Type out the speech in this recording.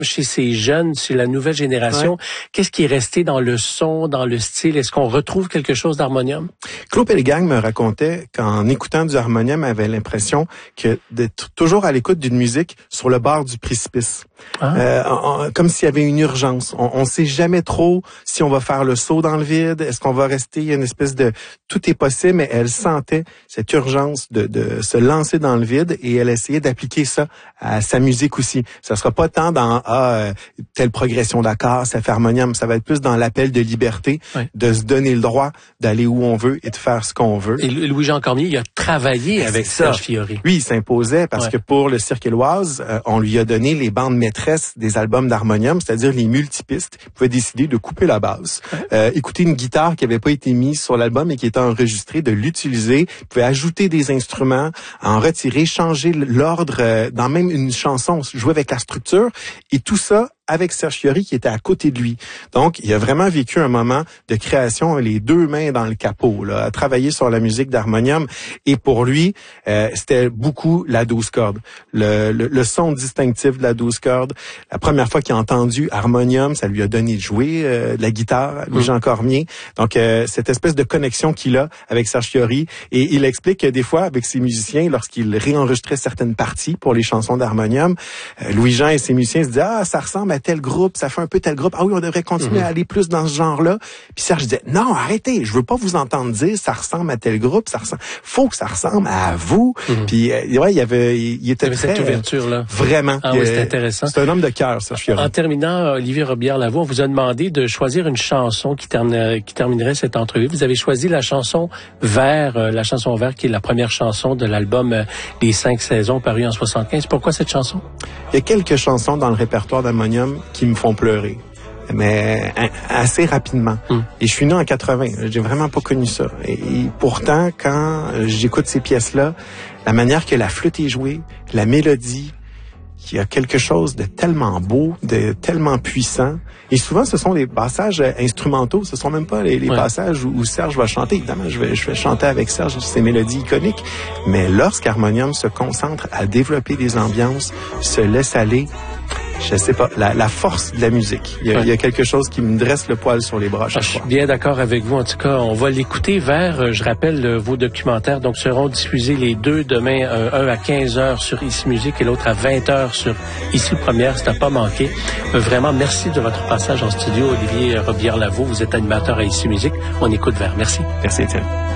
Chez ces jeunes, chez la nouvelle génération, qu'est-ce qui est resté dans le son, dans le style? Est-ce qu'on retrouve quelque chose d'harmonium? Claude Pellegang me racontait qu'en écoutant du harmonium, avait l'impression que d'être toujours à l'écoute d'une musique sur le bord du précipice. Comme s'il y avait une urgence. On sait jamais trop si on va faire le saut dans le vide, est-ce qu'on va rester, il y a une espèce de tout est possible, mais elle sentait cette urgence de se lancer dans le vide et elle essayait d'appliquer ça à sa musique aussi. Ça sera pas tant dans telle progression d'accords, ça fait harmonium, ça va être plus dans l'appel de liberté, de se donner le droit d'aller où on veut et de faire ce qu'on veut. Et Louis-Jean Cormier, il a travaillé avec Serge Fiori. Oui, il s'imposait parce que pour le Cirque Éloise, on lui a donné les bandes maîtresses des albums d'harmonium, c'est-à-dire les multipistes. Il pouvait décider de couper la basse, écouter une guitare qui avait pas été mise sur l'album et qui était enregistrée, de l'utiliser. Il pouvait ajouter des instruments, en retirer, changer l'ordre dans même une chanson, jouer avec la structure et tout ça avec Serge Fiori qui était à côté de lui. Donc, il a vraiment vécu un moment de création, les deux mains dans le capot, là, à travailler sur la musique d'harmonium. Et pour lui, c'était beaucoup la 12 cordes. Le son distinctif de la 12 cordes. La première fois qu'il a entendu harmonium, ça lui a donné de jouer de la guitare, Louis-Jean Cormier. Donc, cette espèce de connexion qu'il a avec Serge Fiori. Et il explique que des fois, avec ses musiciens, lorsqu'il réenregistrait certaines parties pour les chansons d'harmonium, Louis-Jean et ses musiciens se disaient « Ah, ça ressemble à tel groupe, ça fait un peu tel groupe. Ah oui, on devrait continuer à aller plus dans ce genre-là. » Puis Serge disait, non, arrêtez, je veux pas vous entendre dire ça ressemble à tel groupe, faut que ça ressemble à vous. Puis il était très cette ouverture-là. Vraiment. Ah oui, c'est intéressant. C'est un homme de cœur, Serge Fiori. En terminant, Olivier Robillard-Lavaux, on vous a demandé de choisir une chanson qui terminerait cette entrevue. Vous avez choisi la chanson Vert, qui est la première chanson de l'album Les 5 saisons paru en 75. Pourquoi cette chanson? Il y a quelques chansons dans le répertoire d'harmonium qui me font pleurer, mais assez rapidement. Et je suis né en 80, j'ai vraiment pas connu ça. Et pourtant, quand j'écoute ces pièces-là, la manière que la flûte est jouée, la mélodie, il y a quelque chose de tellement beau, de tellement puissant. Et souvent, ce sont des passages instrumentaux. Ce sont même pas les passages où Serge va chanter. Évidemment, je vais chanter avec Serge ses mélodies iconiques. Mais lorsqu'harmonium se concentre à développer des ambiances, se laisse aller, je sais pas, la force de la musique. Il y a quelque chose qui me dresse le poil sur les bras chaque fois. Je suis bien d'accord avec vous. En tout cas, on va l'écouter vers, je rappelle, vos documentaires donc seront diffusés les deux demain, un à 15h sur Ici Musique et l'autre à 20h sur Ici Première. C'est à pas manquer. Vraiment, merci de votre passage en studio, Olivier Robillard-Lavaux. Vous êtes animateur à Ici Musique. On écoute vers. Merci. Merci, Étienne.